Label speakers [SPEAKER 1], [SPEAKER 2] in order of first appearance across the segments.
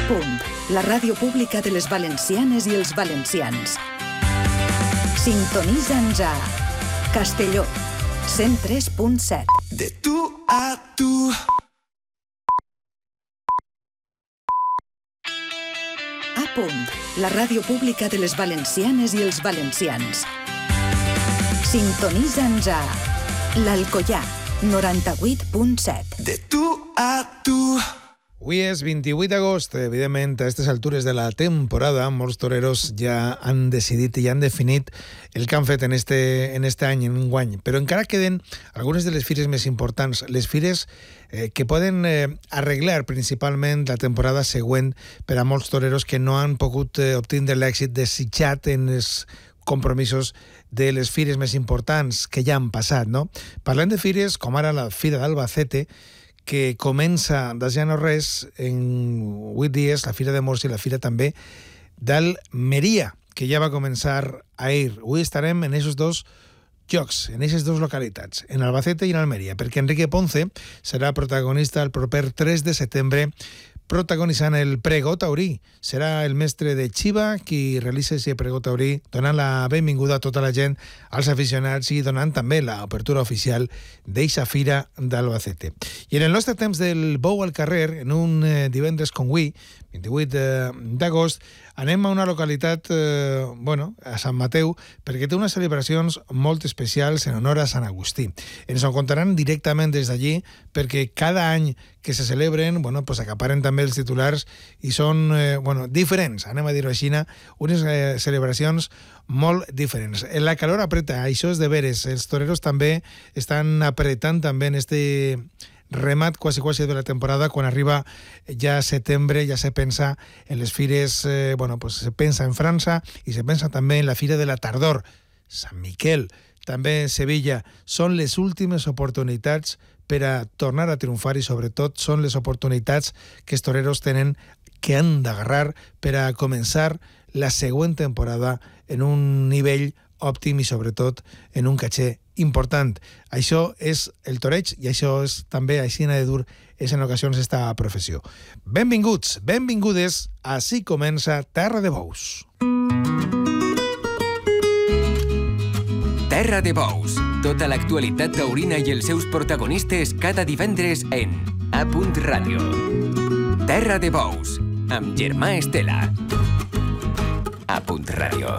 [SPEAKER 1] Punt, la ràdio pública de les valencianes i els valencians. Sintonitza'ns a Castelló, 103.7.
[SPEAKER 2] De tu a tu.
[SPEAKER 1] A Punt, la ràdio pública de les valencianes i els valencians. Sintonitza'ns a l'Alcoià, 98.7.
[SPEAKER 2] De tu a tu.
[SPEAKER 3] Avui és 28 d'agost, evidentment, a aquestes altures de la temporada, molts toreros ja han decidit i han definit el que han fet en este any, en un guany. Però encara queden algunes de les fires més importants, les fires que poden arreglar principalment la temporada següent per a molts toreros que no han pogut obtindre l'èxit desitjat en els compromisos de les fires més importants que ja han passat, no? Parlem de fires com ara la Fira d'Albacete, que comença de ja no res en 8 dies, la Fira de Morts i la Fira també d'Almeria, que ja va començar ahir. Avui estarem en aquests dos llocs, en aquestes dues localitats, en Albacete i en Almeria, perquè Enrique Ponce serà protagonista el proper 3 de setembre protagonitzant el Pregó Taurí. Serà el mestre de Xiva qui realitza aquest Pregó Taurí, donant la benvinguda a tota la gent, als aficionats i donant també l'obertura oficial d'eixa Fira d'Albacete. I en el nostre temps del bou al carrer, en un divendres com avui, 28 d'agost, anem a una localitat, a Sant Mateu, perquè té unes celebracions molt especials en honor a Sant Agustí. Ens ho contaran directament des d'allí, perquè cada any que se celebren, acaparen també els titulars i són, diferents, anem a dir-ho així, unes celebracions molt diferents. La calor apreta, això és de veres. Els toreros també estan apretant també en este remat quasi de la temporada. Quan arriba ja setembre ja se pensa en les fires, se pensa en França i se pensa també en la Fira de la Tardor, Sant Miquel, també Sevilla. Són les últimes oportunitats per a tornar a triomfar i sobretot són les oportunitats que els toreros tenen, que han d'agarrar per a començar la següent temporada en un nivell òptim i sobretot en un caché important. Això és el toreig i això és també, així de dur, és en ocasions esta professió. Benvinguts, benvingudes, així comença Terra de Bous.
[SPEAKER 4] Terra de Bous, tota l'actualitat taurina i els seus protagonistes cada divendres en A. Ràdio. Terra de Bous, amb Germà Estela. A. Ràdio.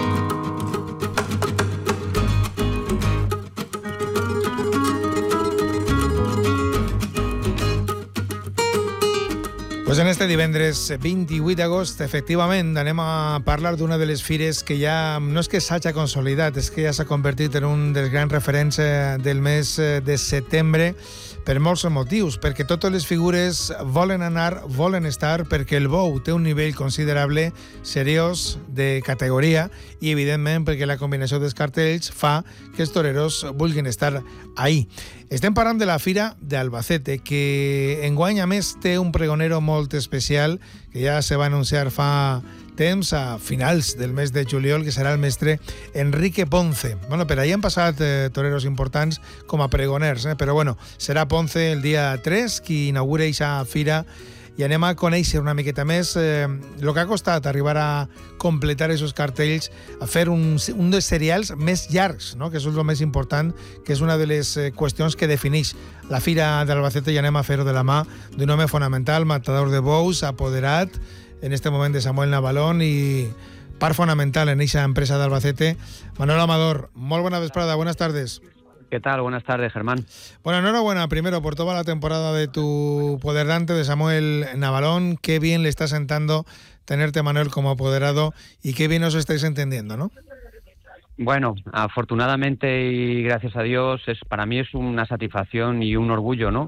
[SPEAKER 3] Pues en este divendres 28 d'agost, efectivament, anem a parlar d'una de les fires que ja no és que s'hagi consolidat, és que ja s'ha convertit en un dels grans referents del mes de setembre per molts motius, perquè totes les figures volen anar, volen estar, perquè el bou té un nivell considerable, seriós, de categoria, i evidentment perquè la combinació dels cartells fa que els toreros vulguin estar ahí. Estem parlant de la Fira d'Albacete, que enguany a més té un pregonero molt especial, que ja se va anunciar fa temps, a finals del mes de juliol, que serà el mestre Enrique Ponce. Per ahí han passat toreros importants com a pregoners, però serà Ponce el dia 3 qui inaugura aquesta fira i anem a conèixer una miqueta més el que ha costat arribar a completar aquests cartells, a fer un dels serials més llargs, no? Que és el més important, que és una de les qüestions que defineix la Fira d'Albacete, i anem a fer-ho de la mà d'un home fonamental, matador de bous, apoderat en este moment de Samuel Navalón i part fonamental en esa empresa de Albacete. Manuel Amador, muy buena vesprada, buenas tardes.
[SPEAKER 5] ¿Qué tal? Buenas tardes, Germán.
[SPEAKER 3] Bueno, enhorabuena primero por toda la temporada de tu poderdante, de Samuel Navalón. Qué bien le está sentando tenerte, Manuel, como apoderado, y qué bien os estáis entendiendo, ¿no?
[SPEAKER 5] Bueno, afortunadamente y gracias a Dios, para mí es una satisfacción y un orgullo, ¿no?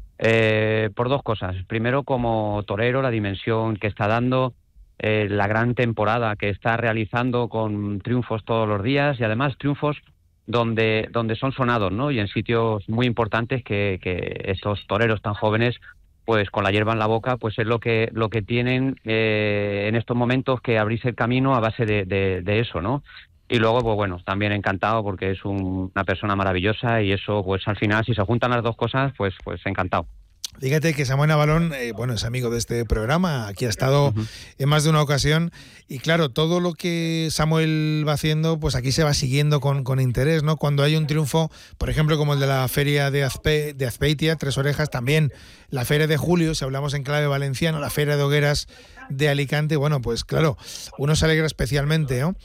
[SPEAKER 5] Por dos cosas. Primero, como torero, la dimensión que está dando, la gran temporada que está realizando con triunfos todos los días, y además triunfos donde son sonados, ¿no? Y en sitios muy importantes que estos toreros tan jóvenes, pues con la hierba en la boca, pues es lo que tienen en estos momentos, que abrirse el camino a base de eso, ¿no? Y luego, pues bueno, también encantado porque es una persona maravillosa, y eso, pues al final, si se juntan las dos cosas, pues encantado.
[SPEAKER 3] Fíjate que Samuel Navalón, bueno, es amigo de este programa, aquí ha estado en más de una ocasión, y claro, todo lo que Samuel va haciendo, pues aquí se va siguiendo con interés, ¿no? Cuando hay un triunfo, por ejemplo, como el de la feria de Azpeitia, Tres Orejas, también la feria de julio, si hablamos en clave valenciano, la feria de hogueras de Alicante, bueno, pues claro, uno se alegra especialmente, ¿no?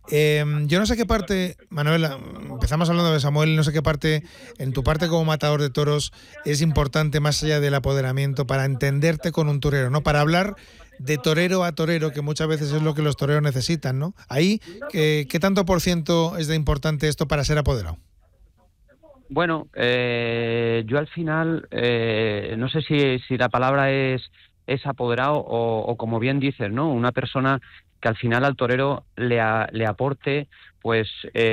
[SPEAKER 3] Yo no sé qué parte, Manuel, empezamos hablando de Samuel, no sé qué parte, en tu parte como matador de toros, es importante más allá del apoderamiento para entenderte con un torero, ¿no? Para hablar de torero a torero, que muchas veces es lo que los toreros necesitan, ¿no? Ahí, ¿qué tanto por ciento es de importante esto para ser apoderado?
[SPEAKER 5] Bueno, yo al final, no sé si la palabra es apoderado o como bien dices, ¿no? Una persona que al final al torero le aporte pues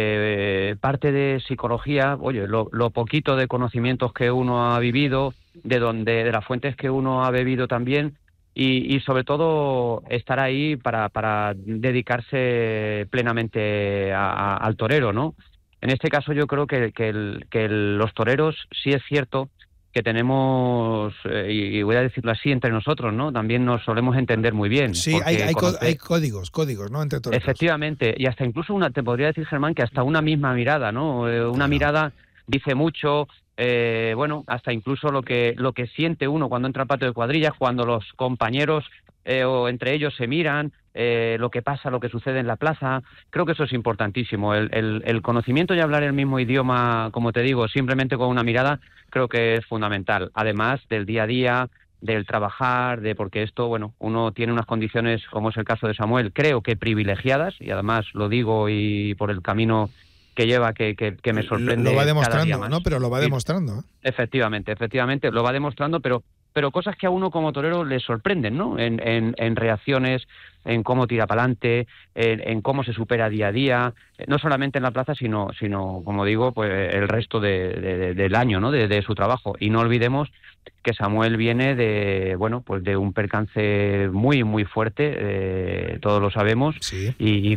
[SPEAKER 5] parte de psicología, oye, lo poquito de conocimientos que uno ha vivido, de las fuentes que uno ha bebido también, y sobre todo estar ahí para dedicarse plenamente al torero, ¿no? En este caso yo creo que los toreros sí es cierto que tenemos, y voy a decirlo así, entre nosotros, ¿no? También nos solemos entender muy bien.
[SPEAKER 3] Sí, hay códigos, ¿no? Entre toreros.
[SPEAKER 5] Efectivamente, y hasta incluso te podría decir, Germán, que hasta una misma mirada, ¿no? Una mirada dice mucho, bueno, hasta incluso lo que siente uno cuando entra al patio de cuadrillas, cuando los compañeros o entre ellos se miran, lo que pasa, lo que sucede en la plaza. Creo que eso es importantísimo. El conocimiento y hablar el mismo idioma, como te digo, simplemente con una mirada, creo que es fundamental. Además del día a día, del trabajar, porque esto, bueno, uno tiene unas condiciones, como es el caso de Samuel, creo que privilegiadas, y además lo digo y por el camino que lleva, que me sorprende.
[SPEAKER 3] Lo va demostrando,
[SPEAKER 5] cada día más.
[SPEAKER 3] ¿no? Pero lo va demostrando.
[SPEAKER 5] Efectivamente, lo va demostrando, pero cosas que a uno como torero le sorprenden, ¿no? En reacciones, en cómo tira para adelante, en cómo se supera día a día, no solamente en la plaza, sino como digo, pues el resto del año, ¿no? De su trabajo. Y no olvidemos que Samuel viene de un percance muy, muy fuerte, todos lo sabemos,
[SPEAKER 3] sí.
[SPEAKER 5] y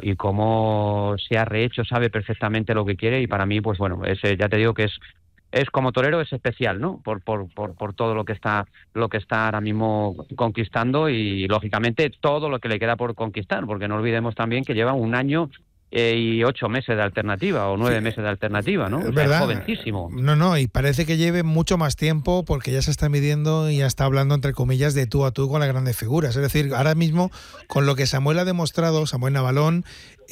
[SPEAKER 5] cómo se ha rehecho, sabe perfectamente lo que quiere, y para mí, pues bueno, ya te digo que es como torero, es especial, ¿no? Por todo lo que está ahora mismo conquistando, y lógicamente todo lo que le queda por conquistar, porque no olvidemos también que lleva 1 año y 8 meses de alternativa, o 9 meses de alternativa, ¿no?
[SPEAKER 3] Es verdad.
[SPEAKER 5] Es jovencísimo.
[SPEAKER 3] No, y parece que lleve mucho más tiempo, porque ya se está midiendo y ya está hablando, entre comillas, de tú a tú con las grandes figuras. Es decir, ahora mismo, con lo que Samuel ha demostrado, Samuel Navalón,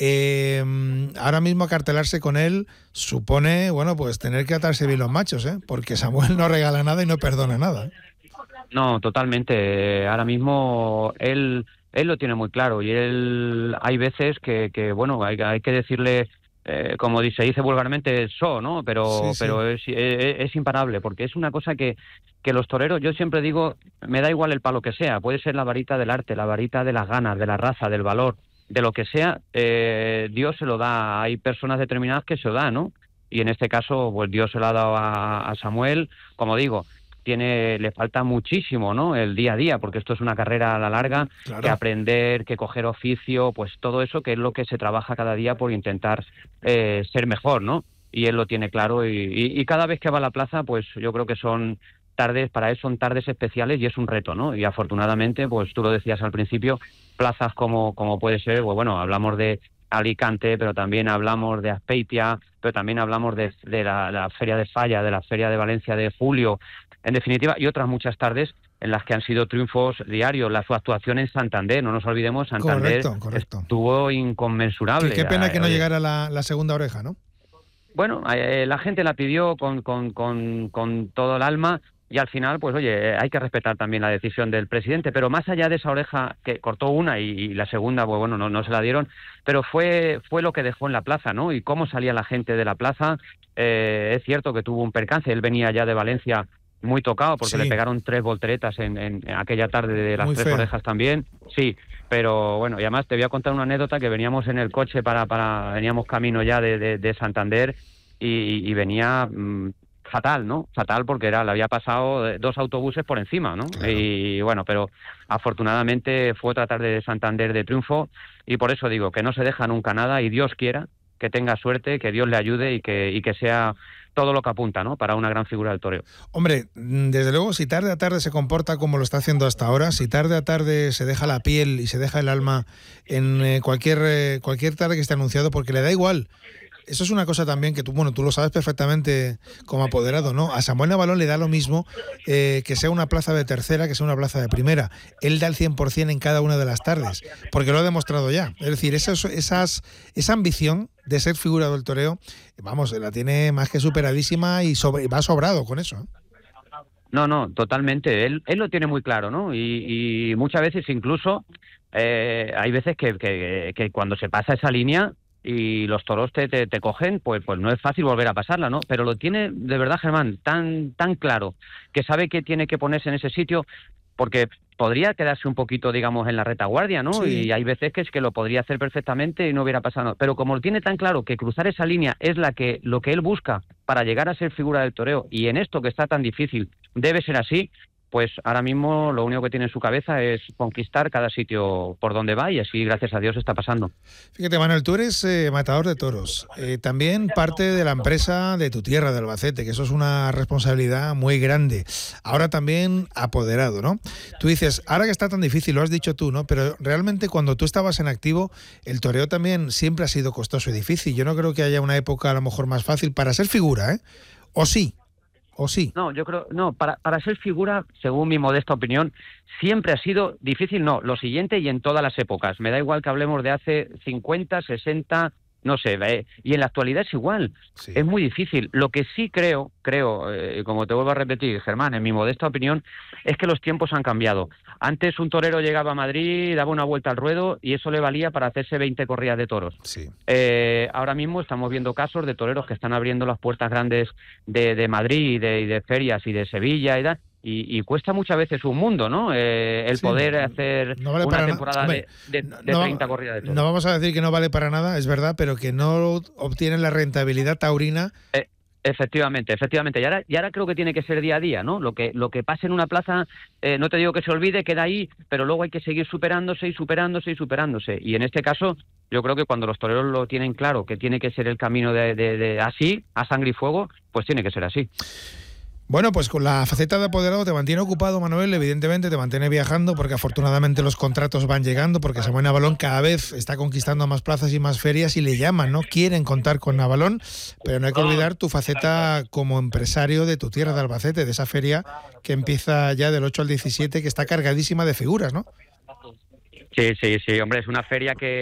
[SPEAKER 3] ahora mismo acartelarse con él supone, bueno, pues tener que atarse bien los machos, porque Samuel no regala nada y no perdona nada.
[SPEAKER 5] No, totalmente. Ahora mismo él lo tiene muy claro, y él hay veces que bueno, hay que decirle, como se dice vulgarmente, ¿no? Pero es imparable, porque es una cosa que los toreros, yo siempre digo, me da igual el palo que sea, puede ser la varita del arte, la varita de las ganas, de la raza, del valor, de lo que sea, Dios se lo da. Hay personas determinadas que se lo da, ¿no? Y en este caso, pues Dios se lo ha dado a Samuel, como digo. Le falta muchísimo, ¿no? El día a día, porque esto es una carrera a la larga,
[SPEAKER 3] claro.
[SPEAKER 5] Que aprender, que coger oficio, pues todo eso, que es lo que se trabaja cada día por intentar ser mejor, ¿no? Y él lo tiene claro, y cada vez que va a la plaza, pues yo creo que son tardes, para él son tardes especiales, y es un reto, ¿no? Y afortunadamente, pues tú lo decías al principio, plazas como puede ser, pues bueno, hablamos de Alicante, pero también hablamos de Azpeitia, pero también hablamos de la Feria de Falla, de la Feria de Valencia de julio, en definitiva, y otras muchas tardes en las que han sido triunfos diarios. Su actuación en Santander, no nos olvidemos, Santander
[SPEAKER 3] correcto.
[SPEAKER 5] Estuvo inconmensurable.
[SPEAKER 3] Qué pena que no llegara la segunda oreja, ¿no?
[SPEAKER 5] Bueno, la gente la pidió con todo el alma, y al final, pues oye, hay que respetar también la decisión del presidente, pero más allá de esa oreja, que cortó una y la segunda, pues bueno, no se la dieron, pero fue lo que dejó en la plaza, ¿no? Y cómo salía la gente de la plaza. Es cierto que tuvo un percance, él venía ya de Valencia muy tocado, porque le pegaron 3 volteretas en aquella tarde de las 3 orejas también, sí, pero bueno, y además te voy a contar una anécdota, que veníamos en el coche veníamos camino ya de Santander, y venía fatal, ¿no? Fatal, porque le había pasado 2 autobuses por encima, ¿no? Claro. Y bueno, pero afortunadamente fue otra tarde de Santander de triunfo, y por eso digo que no se deja nunca nada, y Dios quiera que tenga suerte, que Dios le ayude, y que sea todo lo que apunta, ¿no?, para una gran figura del toreo.
[SPEAKER 3] Hombre, desde luego, si tarde a tarde se comporta como lo está haciendo hasta ahora, si tarde a tarde se deja la piel y se deja el alma en cualquier tarde que esté anunciado, porque le da igual. Eso es una cosa también que tú lo sabes perfectamente como apoderado, ¿no? A Samuel Navalón le da lo mismo que sea una plaza de tercera, que sea una plaza de primera. Él da el 100% en cada una de las tardes, porque lo ha demostrado ya. Es decir, esa ambición de ser figura del toreo, vamos, la tiene más que superadísima y va sobrado con eso, ¿eh?
[SPEAKER 5] No, totalmente. Él lo tiene muy claro, ¿no? Y muchas veces incluso hay veces que cuando se pasa esa línea y los toros te cogen, pues no es fácil volver a pasarla, ¿no? Pero lo tiene de verdad, Germán, tan claro, que sabe que tiene que ponerse en ese sitio, porque podría quedarse un poquito, digamos, en la retaguardia, ¿no? Sí. Y hay veces que es que lo podría hacer perfectamente y no hubiera pasado. Pero como lo tiene tan claro que cruzar esa línea es lo que él busca para llegar a ser figura del toreo, y en esto que está tan difícil debe ser así, pues ahora mismo lo único que tiene en su cabeza es conquistar cada sitio por donde va, y así, gracias a Dios, está pasando.
[SPEAKER 3] Fíjate, Manuel, tú eres matador de toros, también parte de la empresa de tu tierra, de Albacete, que eso es una responsabilidad muy grande. Ahora también apoderado, ¿no? Tú dices, ahora que está tan difícil, lo has dicho tú, ¿no? Pero realmente cuando tú estabas en activo, el toreo también siempre ha sido costoso y difícil. Yo no creo que haya una época a lo mejor más fácil para ser figura, ¿eh? ¿O sí? ¿O sí?
[SPEAKER 5] No, yo creo, no, para ser figura, según mi modesta opinión, siempre ha sido difícil, no, lo siguiente y en todas las épocas. Me da igual que hablemos de hace 50, 60, no sé, y en la actualidad es igual, sí. Es muy difícil. Lo que sí creo, como te vuelvo a repetir, Germán, en mi modesta opinión, es que los tiempos han cambiado. Antes un torero llegaba a Madrid, daba una vuelta al ruedo y eso le valía para hacerse 20 corridas de toros.
[SPEAKER 3] Sí.
[SPEAKER 5] Ahora mismo estamos viendo casos de toreros que están abriendo las puertas grandes de Madrid y de ferias y de Sevilla y tal. Y cuesta muchas veces un mundo, ¿no? El poder hacer una temporada de 30 corridas de toros.
[SPEAKER 3] No vamos a decir que no vale para nada, es verdad, pero que no obtienen la rentabilidad taurina.
[SPEAKER 5] Efectivamente. Y ahora creo que tiene que ser día a día, ¿no? Lo que pase en una plaza, no te digo que se olvide, queda ahí, pero luego hay que seguir superándose. Y en este caso, yo creo que cuando los toreros lo tienen claro, que tiene que ser el camino de así, a sangre y fuego, pues tiene que ser así.
[SPEAKER 3] Bueno, pues con la faceta de apoderado te mantiene ocupado, Manuel, evidentemente te mantiene viajando, porque afortunadamente los contratos van llegando, porque Samuel Navalón cada vez está conquistando más plazas y más ferias y le llaman, ¿no? Quieren contar con Navalón, pero no hay que olvidar tu faceta como empresario de tu tierra de Albacete, de esa feria que empieza ya del 8 al 17, que está cargadísima de figuras, ¿no?
[SPEAKER 5] Sí, hombre, es una feria que